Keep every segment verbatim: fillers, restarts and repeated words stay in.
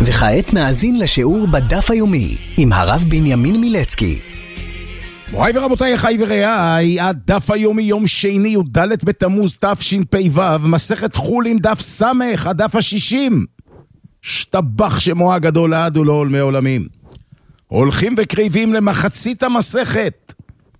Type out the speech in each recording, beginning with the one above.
וכעת נאזין לשיעור בדף היומי עם הרב בנימין מילצקי. מוריי ורבותיי, אחי ורעיי, הדף היומי יום שני י"ד בתמוז תשפ"ו, מסכת חולין דף סמך, הדף השישים. שתבח שמו הגדול לעד ולעולמי עולמים. הולכים וקריבים למחצית המסכת,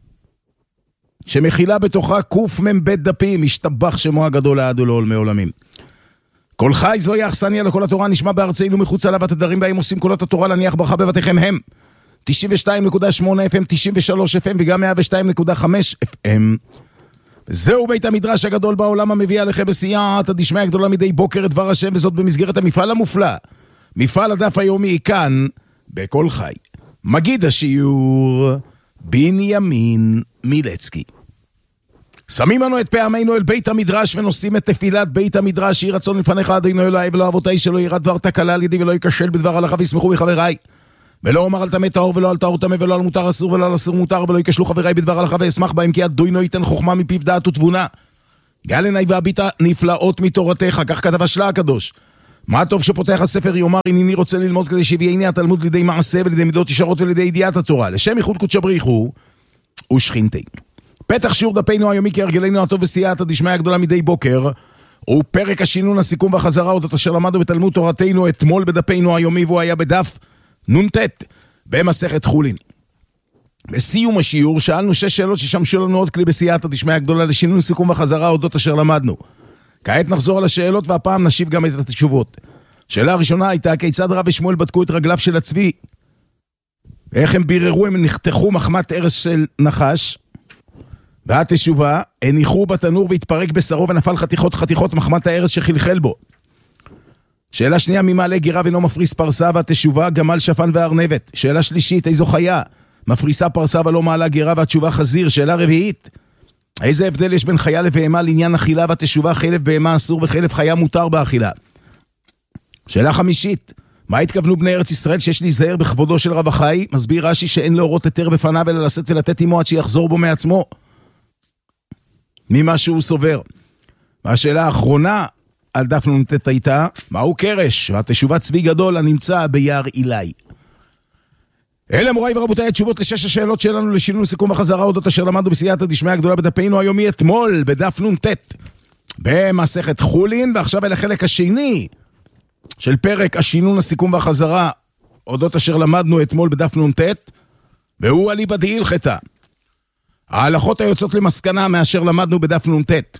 שמכילה בתוכה קוף מ"ב דפים. השתבח שמו הגדול לעד ולעולמי עולמים. כל חי זוהי האכסניה לכל התורה, נשמע בארצנו מחוץ עליו התדרים בהם עושים קולות התורה, להניח ברכה בבתיכם הם תשעים ושתיים נקודה שמונה אף אם, תשעים ושלוש אף אם וגם מאה ושתיים נקודה חמש אף אם. זהו בית המדרש הגדול בעולם, המביא עליכם בסייעתא דשמיא הגדולה מדי בוקר את דבר השם, וזאת במסגרת המפעל המופלא, מפעל הדף היומי, כאן בכל חי. מגיד השיעור בנימין מילצקי. שמים לנו את פעמינו אל בית המדרש ונושאים את תפילת בית המדרש. יהי רצון לפניך אדוני אלוהי ולא אבותיי, שלא יראה דבר תקלה על ידי ולא ייכשל בדבר הלכה וישמחו בחבריי, ולא אומר על טמא טהור ולא על טהור טמא, ולא על מותר אסור ולא על אסור מותר, ולא ייכשלו חבריי בדבר הלכה ואשמח בהם, כי אדוני ייתן חוכמה מפיו דעת ותבונה. גל עיניי והביטה נפלאות מתורתך. כך כתב השלה הקדוש. מה טוב שפותח הספר יאמר הנני רוצה ללמוד, כדי שיביאני התלמוד לידי מעשה ולידי מידות ישרות ולידי ידיעת התורה, לשם ייחוד קודשא בריחו ושכינתי. פתח שיעור דפינו היומי כהרגלנו הטוב בסייעתא דשמיא הגדולה מדי בוקר, הוא פרק השינון, הסיכום והחזרה, אודות אשר למדנו בתלמוד תורתנו אתמול בדפינו היומי, והוא היה בדף נ"ט במסכת חולין. בסיום השיעור שאלנו שש שאלות ששמשו לנו עוד כלי בסייעתא דשמיא הגדולה לשינון, סיכום והחזרה, אודות אשר למדנו. כעת נחזור על השאלות והפעם נשיב גם את התשובות. שאלה הראשונה הייתה, כיצד רב ושמואל בדקו את רגליו של הצבי? איך הם ביררו, הם נחתכו מחמת ארס של נחש? והתשובה, הניחו בתנור והתפרק בשרו ונפל חתיכות חתיכות מחמת הארס שחלחל בו. שאלה שנייה, מי מעלה גירה ואינו מפריס פרסה? והתשובה, גמל, שפן וארנבת. שאלה שלישית, איזו חיה מפריסה פרסה ולא מעלה גירה? והתשובה, חזיר. שאלה רביעית, איזה הבדל יש בין חיה לבהמה לעניין אכילה? והתשובה, חלב בהמה אסור וחלב חיה מותר באכילה. שאלה חמישית, מה התכוונו בני ארץ ישראל שיש להיזהר בכבודו של רב החי? מסביר רש"י שאין להורות היתר בפניו אלא לשאת ולתת עמו עד שיחזור בו מעצמו ממה שהוא סובר. והשאלה האחרונה על דף נ"ט הייתה, מהו קרש? והתשובה, צבי גדול הנמצא ביער עילי. אלה מוריי ורבותיי התשובות לשש השאלות שלנו לשינון סיכום החזרה, אודות אשר למדנו בסייעתא דשמיא הגדולה בדפינו היומי אתמול בדף נ"ט במסכת חולין. ועכשיו אל החלק השני של פרק השינון, הסיכום והחזרה, אודות אשר למדנו אתמול בדף נ"ט, והוא אליבא דהילכתא, ההלכות היוצאות למסקנה מאשר למדנו בדף נ"ט.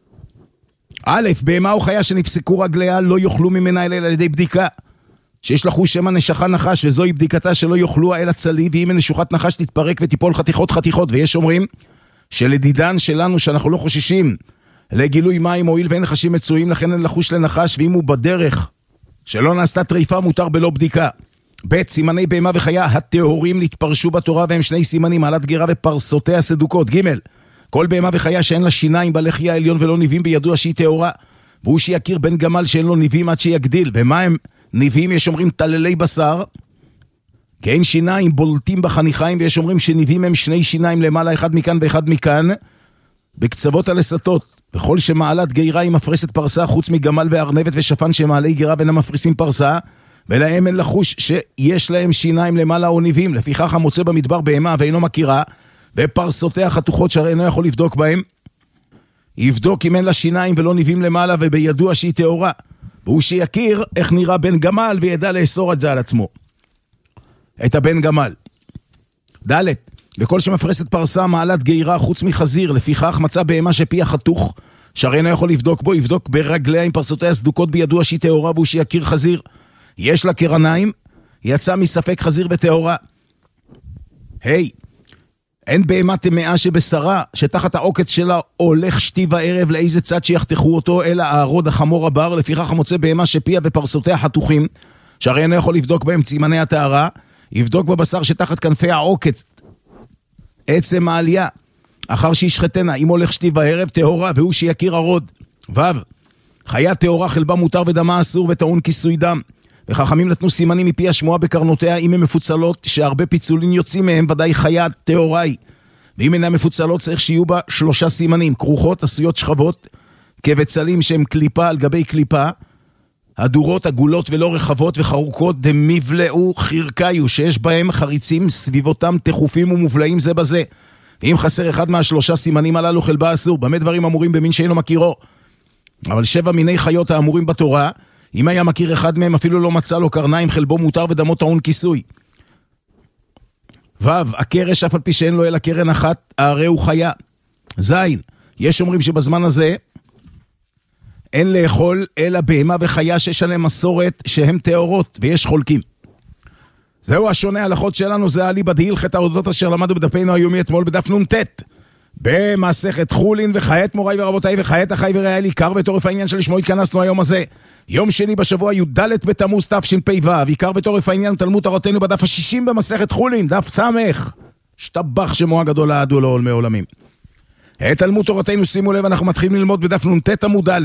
א', בהמה או חיה שנפסקו רגליה לא יאכלו ממנה אלא על ידי בדיקה, שיש לחו שמא נשכה נחש, וזוהי בדיקתה שלא יאכלוה אלא צלי, ואם נשוכת נחש תתפרק ותיפול חתיכות חתיכות. ויש אומרים שלדידן שלנו שאנחנו לא חוששים לגילוי מים, הואיל ואין נחשים מצויים, לכן אין לחוש לנחש, ואם הוא בדרך שלא נעשתה טריפה מותר בלא בדיקה. ב', סימני בהמה וחיה הטהורים להתפרשו בתורה, והם שני סימנים, מעלת גירה ופרסותיה סדוקות. ג', כל בהמה וחיה שאין לה שיניים בלחי העליון ולא ניבים בידוע שהיא טהורה, והוא שיכיר בן גמל שאין לו ניבים עד שיגדיל. ומה הם ניבים? יש אומרים תללי בשר, כי אין שיניים בולטים בחניכיים, ויש אומרים שניבים הם שני שיניים למעלה, אחד מכאן ואחד מכאן בקצוות הלסתות. וכל שמעלת גירה היא מפרסת פרסה, חוץ מגמל וארנבת ושפן שמעלי גירה ואינם מפריסים פרסה, ולהם אין לחוש שיש להם שיניים למעלה או ניבים. לפיכך המוצא במדבר בהמה ואינו מכירה ופרסותיה חתוכות שהרי אינו יכול לבדוק בהם, יבדוק אם אין לה שיניים ולא ניבים למעלה ובידוע שהיא טהורה, והוא שיכיר איך נראה בן גמל וידע לאסור את זה על עצמו, את הבן גמל. ד', וכל שמפרסת פרסה מעלת גירה חוץ מחזיר, לפיכך מצא בהמה שפיה חתוך שהרי אינו יכול לבדוק בו, יבדוק ברגליה עם פרסותיה סדוקות בידוע שהיא טהורה, והוא שיכיר חזיר יש לה קרניים, יצא מספק חזיר וטהורה. היי, אין בהמה טמאה שבשרה, שתחת העוקץ שלה הולך שתי וערב לאיזה צד שיחתכו אותו, אלא הערוד החמור הבר. לפיכך המוצא בהמה שפיה ופרסותיה חתוכים, שהרי אינו יכול לבדוק בהם סימני הטהרה, יבדוק בבשר שתחת כנפי העוקץ עצם העלייה, אחר שישחטנה, אם הולך שתי וערב טהורה, והוא שיכיר ערוד. ו', חיה טהורה חלבה מותר ודמה אסור וטעון כיסוי דם. וחכמים נתנו סימנים מפי השמועה בקרנותיה, אם הן מפוצלות שהרבה פיצולים יוצאים מהם, ודאי חיה טהורה היא. ואם אינן מפוצלות צריך שיהיו בה שלושה סימנים, כרוכות עשויות שכבות כבצלים שהם קליפה על גבי קליפה, הדורות עגולות ולא רחבות וחרוקות דמיבלעו חירקיו, שיש בהם חריצים סביבותם תחופים ומובלעים זה בזה. ואם חסר אחד מהשלושה סימנים הללו חלבה אסור. במה דברים אמורים במין שאינו מכירו? אבל שבע מיני חיות האמורים בתורה, אם היה מכיר אחד מהם אפילו לא מצא לו קרניים, חלבו מותר ודמו טעון כיסוי. ו' הקרש אף על פי שאין לו אלא קרן אחת, הרי הוא חיה. זין, יש אומרים שבזמן הזה אין לאכול אלא בהמה וחיה שיש עליהם מסורת שהם טהורות, ויש חולקים. זהו השונה הלכות שלנו, זה עלי בדהיל חטא ההודות אשר למדו בדפנו היומי אתמול בדף נ"ט. במסכת חולין, וכעת מוריי ורבותיי וכעת אחי ורעי לי, עיקר ותורף העניין שלשמו התכנסנו היום הזה. יום שני בשבוע י"ד בתמוז תשפ"ו, עיקר ותורף העניין תלמוד תורתנו בדף השישים במסכת חולין, דף סמך. השתבח שמו הגדול לעד ולעולמי עולמים. את תלמוד תורתנו, שימו לב, אנחנו מתחילים ללמוד בדף נ"ט עמוד א',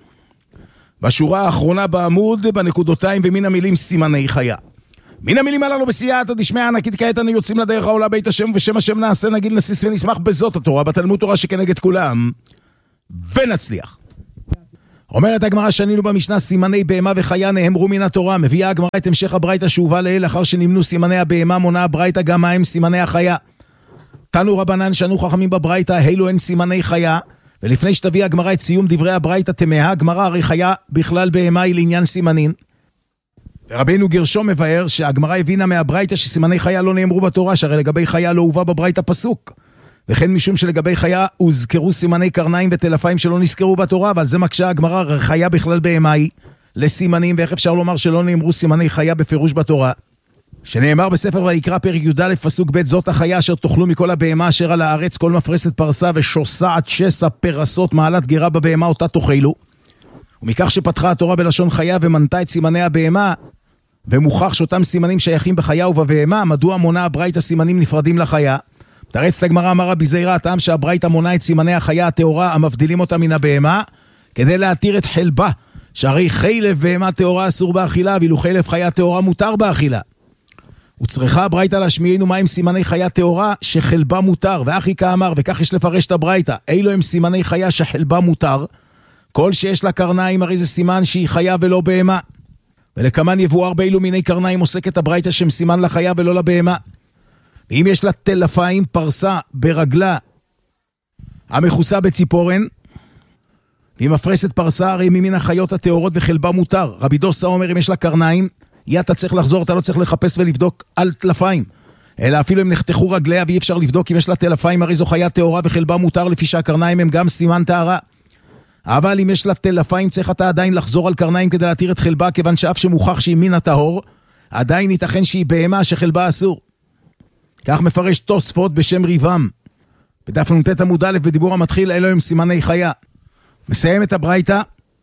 בשורה האחרונה בעמוד, בנקודותיים ומן המילים סימני חיה. מן המילים הללו בסייעתא דשמיא ענקית, כעת אנו יוצאים לדרך העולה בית השם, ובשם השם נעשה נגיד נסיס ונשמח בזאת התורה, בתלמוד תורה שכנגד כולם, ונצליח. אומרת הגמרא, שנינו במשנה, סימני בהמה וחיה נאמרו מן התורה. מביאה הגמרא את המשך הברייתא שהובא לעיל, לאחר שנמנו סימני הבהמה, מונה הברייתא גם מהם סימני החיה. תנו רבנן שנו חכמים בברייתא, אילו הן סימני חיה. ולפני שתביא הגמרא את סיום דברי הברייתא, תמהה הגמרא, הרי חיה בכלל בהמה היא לעניין סימנין. ורבינו גרשום מבאר שהגמרא הבינה מהברייתא שסימני חיה לא נאמרו בתורה, שהרי לגבי חיה לא הובא בברייתא פסוק. וכן משום שלגבי חיה הוזכרו סימני קרניים וטלפיים שלא נזכרו בתורה, אבל זה מקשה הגמרא, חיה בכלל בהמה היא לסימנים, ואיך אפשר לומר שלא נאמרו סימני חיה בפירוש בתורה? שנאמר בספר ויקרא פרק י"א פסוק ב', זאת החיה אשר תאכלו מכל הבהמה אשר על הארץ, כל מפרסת פרסה ושוסעת שסע פרסות מעלת גרה בבהמה אותה תאכלו. ומכך שפתחה התורה בלשון חיה ומנתה את סימני הבהמה, ומוכח שאותם סימנים שייכים בחיה ובבהמה, מדוע מונה הברייתא סימנים נפרדים לחיה? תרץ לגמרא, אמר רבי זעירא, הטעם שהברייתא מונה את סימני החיה הטהורה המבדילים אותה מן הבהמה, כדי להתיר את חלבה, שהרי חלב בהמה טהורה אסור באכילה, ואילו חלב חיה טהורה מותר באכילה. וצריכה הברייתא להשמיענו מהם סימני חיה טהורה שחלבה מותר, ואחי כאמר, וכך יש לפרש את הברייתא, אילו הם סימני חיה שחלבה מותר, כל שיש לה קרניים הרי זה סימן שהיא חיה ולא בהמה. ולכמן יבואר באילו מיני קרניים עוסקת הברייתא שם סימן לחיה ולא לבהמה. ואם יש לה טלפיים פרסה ברגלה המכוסה בציפורן, ואם מפרסת פרסה הרי ממין החיות הטהורות וחלבה מותר. רבי דוסה אומר, אם יש לה קרניים, יא אתה צריך לחזור, אתה לא צריך לחפש ולבדוק על טלפיים, אלא אפילו אם נחתכו רגליה ואי אפשר לבדוק אם יש לה טלפיים, הרי זו חיה טהורה וחלבה מותר, לפי שהקרניים הם גם סימן טהרה. אבל אם יש לה טלפיים, צריך אתה עדיין לחזור על קרניים כדי להתיר את חלבה, כיוון שאף שמוכח שהיא מין הטהור, עדיין ייתכן שהיא בהמה שחלבה אסור. כך מפרש תוספות בשם ריבם, בדף נ"ט עמוד א', בדיבור המתחיל, אלו הם סימני חיה. מסיים את הברייתא,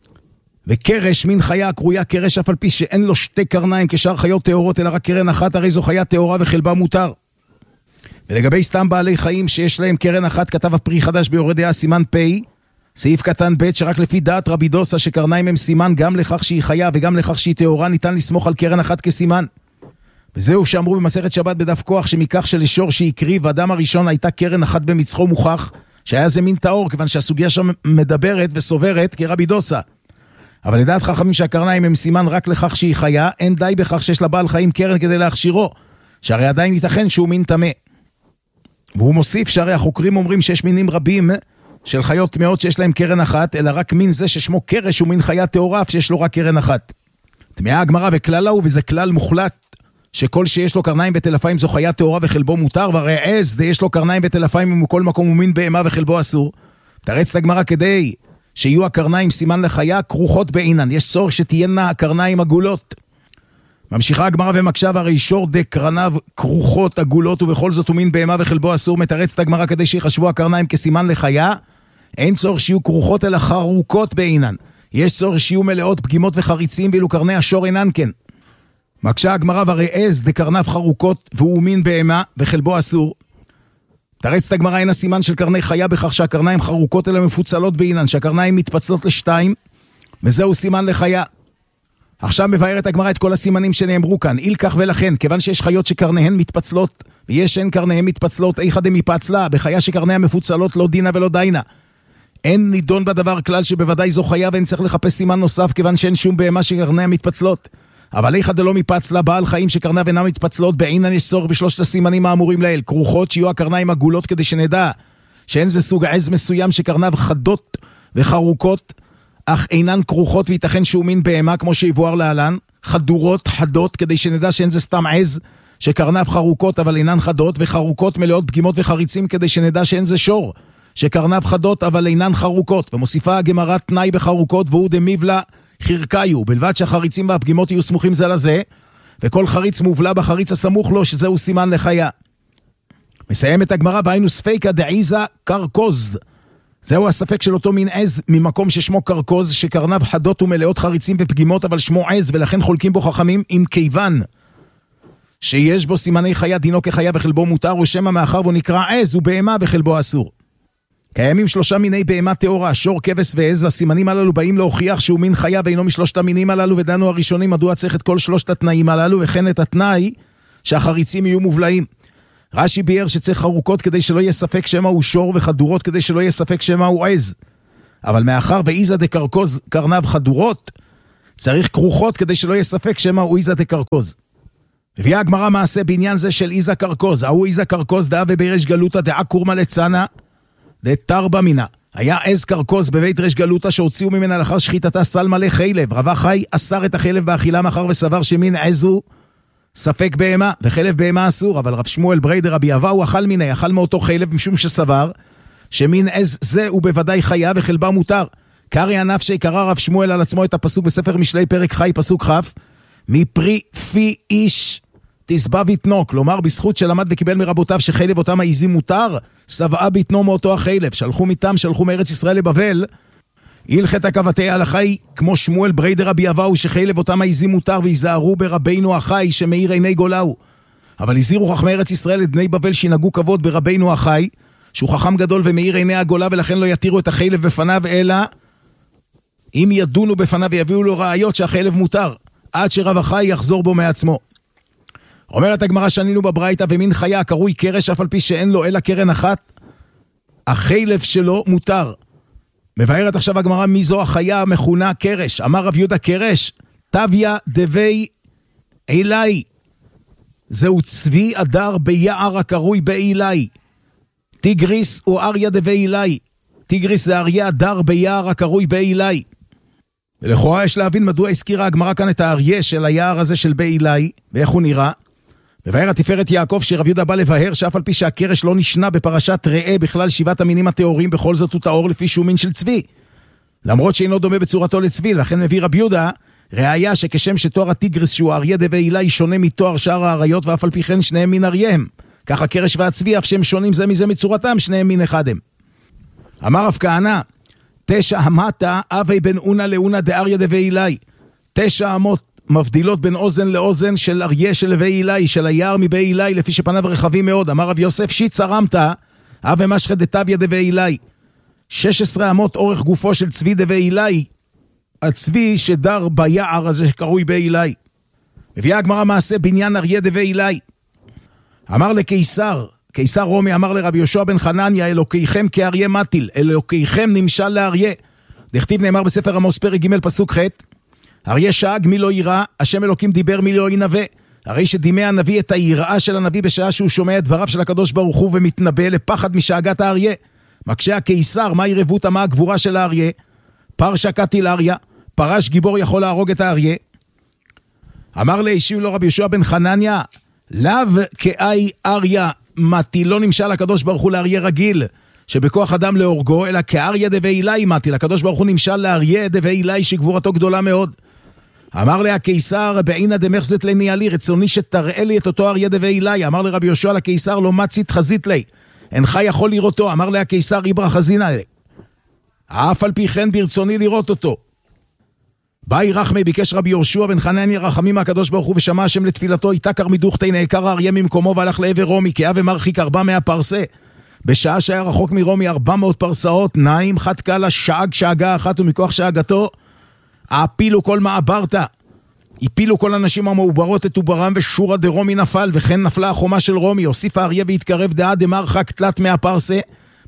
וקרש מין חיה קרויה קרש אף על פי שאין לו שתי קרניים כשאר חיות טהורות, אלא רק קרן אחת, הרי זו חיה טהורה וחלבה מותר. ולגבי סתם בעלי חיים שיש להם קרן אחת, כתב הפרי חדש ביורה דעה סימן פ' סעיף קטן ב', שרק לפי דעת רבי דוסה שקרניים הם סימן גם לכך שהיא חיה וגם לכך שהיא טהורה, ניתן לסמוך על קרן אחת כסימן. וזהו שאמרו במסכת שבת בדף כוח, שמכך שלשור שהקריב האדם הראשון הייתה קרן אחת במצחו, מוכח שהיה זה מין טהור, כיוון שהסוגיה שם מדברת וסוברת כרבי דוסה. אבל לדעת חכמים שהקרניים הם סימן רק לכך שהיא חיה, אין די בכך שיש לבעל חיים קרן כדי להכשירו, שהרי עדיין ייתכן שהוא מין טמא. והוא מוסיף שהרי החוקרים אומרים שיש מינים רבים של חיות טמאות שיש להם קרן אחת, אלא רק מין זה ששמו קרש הוא מין חיה טהורה שיש לו רק קרן אחת. טמאה הגמרא וכלל הוא, וזה כלל מוחלט, שכל שיש לו קרניים וטלפיים זו חיה טהורה וחלבו מותר, והרי עז די יש לו קרניים וטלפיים ומכל מקום הוא מין בהמה וחלבו אסור. תרץ את הגמרא, כדי שיהיו הקרניים סימן לחיה, כרוכות בעינן, יש צורך שתהיינה הקרניים עגולות. ממשיכה הגמרא ומקשה, והרי שור די קרניו כרוכות עגולות ובכל זאת הוא מין בהמה וחלבו אסור. מתרץ את הגמרא, כדי שיחשבו הקרניים כסימן לחיה, אין צורך שיהיו כרוכות אלא חרוקות בעינן, יש צורך שיהיו מלאות פגימות וחריצים, ואילו קרני השור אינן כן. מקשה הגמרא, והרי עז די קרניו חרוקות והוא מין בהמה וחלבו אסור. תרץ את הגמרא, אין הסימן של קרני חיה בכך שהקרניים חרוקות אלא מפוצלות בעינן, שהקרניים מתפצלות לשתיים, וזהו סימן לחיה. עכשיו מבארת הגמרא את כל הסימנים שנאמרו כאן, איל כך ולכן, כיוון שיש חיות שקרניהן מתפצלות, ויש שהן קרניהן מתפצלות, איכא דמיפצלה, בחיה שקרניה מפוצלות לא דינה ולא דיינה. אין נידון בדבר כלל שבוודאי זו חיה ואין צריך לחפש סימן נוסף כיוון שאין שום בהמה שקרניה מתפצלות. אבל איכא דלא מפצלה בעל חיים שקרניו אינם מתפצלות, בעינן יש צורך בשלושת הסימנים האמורים לעיל, כרוכות שיהיו הקרניים עגולות כדי שנדע שאין זה סוג עז מסוים שקרניו חדות וחרוקות, אך אינן כרוכות וייתכן שהוא מין בהמה כמו שיבואר להלן, חדורות חדות כדי שנדע שאין זה סתם עז שקרניו חרוקות אבל אינן חדות, וחרוקות מלאות פגימות וחריצים כדי שנדע שאין זה שור שקרניו חדות אבל אינן חרוקות. ומוסיפה הגמרא תנאי בחרוקות והוא דמיבלה חירקאיו, בלבד שהחריצים והפגימות יהיו סמוכים זה לזה, וכל חריץ מובלה בחריץ הסמוך לו שזהו סימן לחיה. מסיים את הגמרא והיינו ספיקה דעיזה קרקוז, זהו הספק של אותו מין עז ממקום ששמו קרקוז שקרניו חדות ומלאות חריצים ופגימות אבל שמו עז, ולכן חולקים בו חכמים עם כיוון שיש בו סימני חיה דינו כחיה וחלבו מותר, ושמה מאחר בו נקרא עז ובהמה וחלבו אסור. קיימים שלושה מיני בהמה תאורה, שור, כבש ועז, והסימנים הללו באים להוכיח שהוא מין חיה ואינו משלושת המינים הללו, ודנו הראשונים מדוע צריך את כל שלושת התנאים הללו, וכן את התנאי שהחריצים יהיו מובלעים. רש"י ביאר שצריך חרוקות כדי שלא יהיה ספק שמה הוא שור, וחדורות כדי שלא יהיה ספק שמה הוא עז. אבל מאחר ואיזה דקרקוז קרניו חדורות, צריך כרוכות כדי שלא יהיה ספק שמה הוא איזה דקרקוז. הביאה הגמרא מעשה בעניין זה של איזה קרקוז, ההוא איזה קרקוז דאה ובריש גלותא דעה קורמה לצנה דתרבה מינה. היה עז קרקוז בבית ריש גלותא שהוציאו ממנה לאחר שחיטתה סל מלא חלב. רבה חי אסר את החלב באכילה מאחר וסבר שמין עזו ספק בהמה וחלב בהמה אסור, אבל רב שמואל בריידר רבי אבא הוא אכל מיני, אכל מאותו חלב משום שסבר שמין עז זה הוא בוודאי חיה וחלבה מותר. קרי הנפשי קרא רב שמואל על עצמו את הפסוק בספר משלי פרק חי פסוק חף, מפרי פי איש תסבב יתנו, כלומר בזכות שלמד וקיבל מרבותיו שחלב אותם העיזים מותר, סבעה ביתנו מאותו החלב. שלחו מתם, שלחו מארץ ישראל לבבל, הלכת הקבתי הלכי כמו שמואל בריידר רבי אבאו שחלב אותם העיזים מותר, ויזהרו ברבינו החי שמאיר עיני גולאו. אבל הזהירו חכמי ארץ ישראל את בני בבל שינהגו כבוד ברבינו החי שהוא חכם גדול ומאיר עיני הגולה, ולכן לא יתירו את החלב בפניו, אלא אם ידונו בפניו ויביאו לו ראיות שהחלב מותר, עד שרב החי יחזור בו מעצמו. אומרת הגמרא שנינו בברייתא, ומין חיה קרוי קרש אף על פי שאין לו אלא קרן אחת, החלב שלו מותר. מבארת עכשיו הגמרא מי זו החיה המכונה קרש. אמר רב יהודה קרש תביה דבי אילאי, זהו צבי אדר ביער הקרוי באילאי. טיגריס הוא אריה דבי אילאי, טיגריס זה אריה אדר ביער הקרוי באילאי. ולכאורה יש להבין מדוע הזכירה הגמרא כאן את האריה של היער הזה של באילאי ואיך הוא נראה. מבאר התפארת יעקב שרב יהודה בא לבאר שאף על פי שהקרש לא נשנה בפרשת ראה בכלל שבעת המינים התיאורים, בכל זאת הוא תאור לפי שהוא מין של צבי, למרות שאינו דומה בצורתו לצבי. לכן מביא רב יהודה ראיה שכשם שתואר הטיגריס שהוא אריה דבי אילאי שונה מתואר שאר האריות, ואף על פי כן שניהם מין ארייהם, כך הקרש והצבי אף שהם שונים זה מזה מצורתם, שניהם מין אחד הם. אמר רב כהנא תשע המתה אבי בן אונה לאונה דאריה דבי אילאי, תשע אמות מבדילות בין אוזן לאוזן של אריה של לוי אילאי, של היער מבי אילאי, לפי שפניו רחבים מאוד. אמר רב יוסף שיצה רמתה אבי משחד דתביה דבי אילאי, שש עשרה אמות אורך גופו של צבי דבי אילאי, הצבי שדר ביער הזה שקרוי בי אילאי. מביאה הגמרא מעשה בניין אריה דבי אילאי. אמר לקיסר, קיסר רומי אמר לרבי יהושע בן חנניה, אלוקיכם כאריה מטיל, אלוקיכם נמשל לאריה. דכתיב נאמר בספר עמוס פרק ג' פסוק ח', אריה שאג מי לא יראה, השם אלוקים דיבר מי לא ינבא. הרי שדימה הנביא את היראה של הנביא בשעה שהוא שומע את דבריו של הקדוש ברוך הוא ומתנבא, לפחד משאגת האריה. מקשה הקיסר, מה ירבות מה הגבורה של האריה? פרשה קטיל אריה, פרש גיבור יכול להרוג את האריה. אמר להשיב לו רבי יהושע בן חנניה, לאו כאי אריה מתי, לא נמשל הקדוש ברוך הוא לאריה רגיל שבכוח אדם להורגו, אלא כאריה דבי אילאי מתי, לקדוש ברוך הוא נמשל לאריה דבי אילאי שגבורתו גדולה מאוד. אמר לה הקיסר בעינה דמחזת לניאלי, רצוני שתראה לי את אותו אריה דבי אילאי. אמר לרבי יהושע לקיסר לא מצית חזית לי, אינך יכול לראותו. אמר לה הקיסר איברא חזינה לי, אף על פי כן ברצוני לראות אותו. באי רחמי, ביקש רבי יהושע בן חנניה רחמים מהקדוש ברוך הוא, ושמע השם לתפילתו, איתקר מדוכתי, נעקר האריה ממקומו והלך לעבר רומי, כאב ומרחיק ארבע מאה פרסה. בשעה שהיה רחוק מרומי ארבע מאות פרסאות, נעים חד קלה שאג שאגה אחת, ומכוח שאגתו הפילו כל מעברתה, הפילו כל אנשים המעוברות את עוברם, ושורה דרומי נפל, וכן נפלה החומה של רומי. הוסיף האריה והתקרב דעה דמרחק תלת מאה פרסה,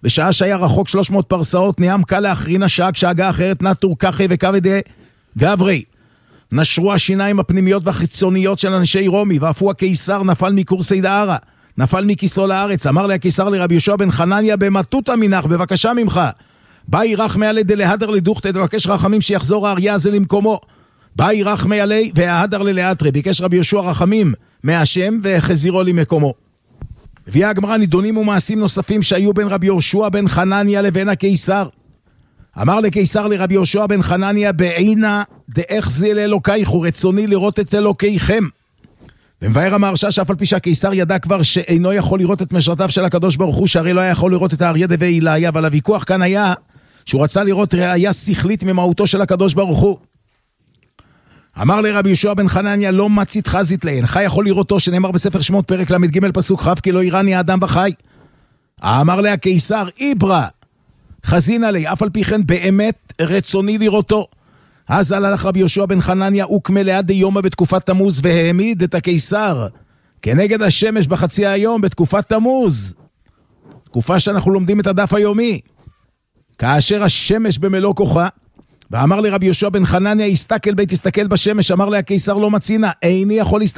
בשעה שהיה רחוק שלוש מאות פרסאות, נעם קל להכרין השעה, כשהגה אחרת נטור כחי וכבדי גברי. נשרו השיניים הפנימיות והחיצוניות של אנשי רומי, ואפו הקיסר נפל מקורסי דהרה, נפל מכיסו לארץ. אמר לה הקיסר לרבי יהושע בן חנניה, במטותא מנך, בבקשה ממך, באי רחמי עלי דלהדר לדוכתא, תבקש רחמים שיחזור האריה הזה למקומו. באי רחמי עלי וההדר ללאתרי, ביקש רבי יהושע רחמים מהשם והחזירו למקומו. הביאה הגמרא נידונים ומעשים נוספים שהיו בין רבי יהושע בן חנניה לבין הקיסר. אמר לקיסר לרבי יהושע בן חנניה, בעינה דאחזי לאלוקייך, רצוני לראות את אלוקיכם. ומבאר המהרש"א שאף על פי שהקיסר ידע כבר שאינו יכול לראות את משרתיו של הקדוש ברוך הוא, שהרי לא היה יכול לראות את האריה דבי איליה, אבל הוויכוח כאן היה שהוא רצה לראות ראיה שכלית ממהותו של הקדוש ברוך הוא. אמר לרבי יהושע בן חנניה, לא מצית חזית לי, אינך יכול לראותו, שנאמר בספר שמות פרק למ"ג פסוק כ', כי לא יראני האדם בחי. אמר לה הקיסר, איברא חזינה לי, אף על פי כן באמת רצוני לראותו. אז הלך רבי יהושע בן חנניה וקמלאה דיומא בתקופת תמוז, והעמיד את הקיסר כנגד השמש בחצי היום בתקופת תמוז, תקופה שאנחנו לומדים את הדף היומי, כאשר השמש במלוא כוחה. ואמר לרבי יהושע בן חנניה, הסתכל בית, הסתכל בשמש. אמר לה הקיסר, לא מצינה, איני יכול להסתכל